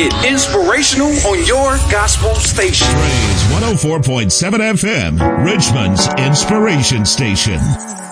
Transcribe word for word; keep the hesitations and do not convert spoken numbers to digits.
it inspirational on your gospel station. Praise one oh four point seven F M, Richmond's inspiration station.